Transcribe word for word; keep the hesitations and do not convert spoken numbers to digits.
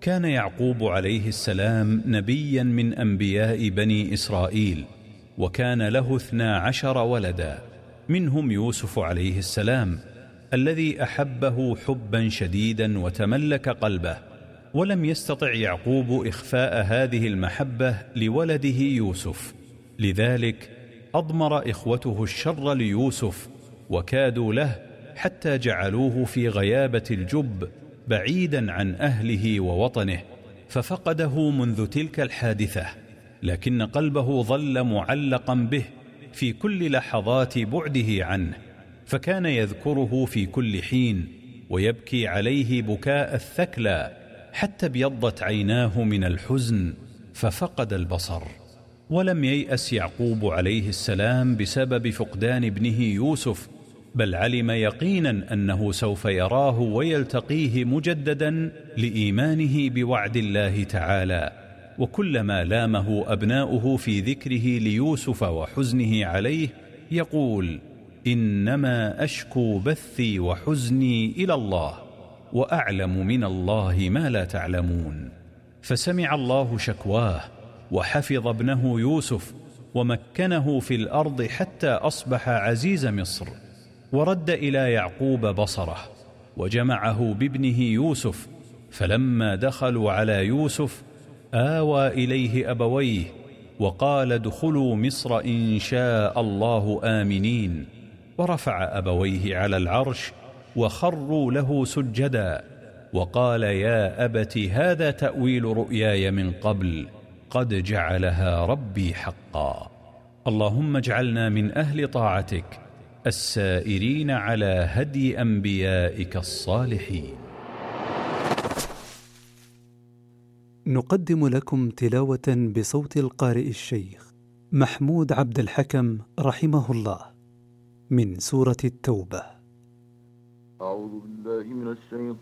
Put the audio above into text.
كان يعقوب عليه السلام نبيا من أنبياء بني إسرائيل، وكان له اثنا عشر ولدا، منهم يوسف عليه السلام الذي أحبه حبا شديدا وتملك قلبه، ولم يستطع يعقوب إخفاء هذه المحبة لولده يوسف، لذلك أضمر إخوته الشر ليوسف وكادوا له حتى جعلوه في غيابة الجب بعيدا عن أهله ووطنه، ففقده منذ تلك الحادثة، لكن قلبه ظل معلقا به في كل لحظات بعده عنه، فكان يذكره في كل حين ويبكي عليه بكاء الثكلى حتى ابيضت عيناه من الحزن ففقد البصر. ولم ييأس يعقوب عليه السلام بسبب فقدان ابنه يوسف، بل علم يقينا أنه سوف يراه ويلتقيه مجددا لإيمانه بوعد الله تعالى. وكلما لامه أبناؤه في ذكره ليوسف وحزنه عليه يقول: إنما أشكو بثي وحزني إلى الله وأعلم من الله ما لا تعلمون. فسمع الله شكواه وحفظ ابنه يوسف ومكنه في الأرض حتى أصبح عزيز مصر، ورد إلى يعقوب بصره وجمعه بابنه يوسف، فلما دخلوا على يوسف آوى إليه أبويه وقال: ادخلوا مصر إن شاء الله آمنين، ورفع أبويه على العرش وخروا له سجدا، وقال: يا أبت هذا تأويل رؤياي من قبل قد جعلها ربي حقا. اللهم اجعلنا من أهل طاعتك السائرين على هدي أنبيائك الصالحين. نقدم لكم تلاوة بصوت القارئ الشيخ محمود عبد الحكم رحمه الله من سورة التوبة. أعوذ بالله من الشيطان